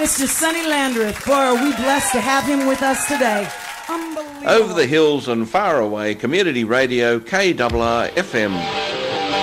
Mr. Sonny Landreth. Boy, are we blessed to have him with us today. Unbelievable. Over the hills and far away, Community Radio, KRR FM.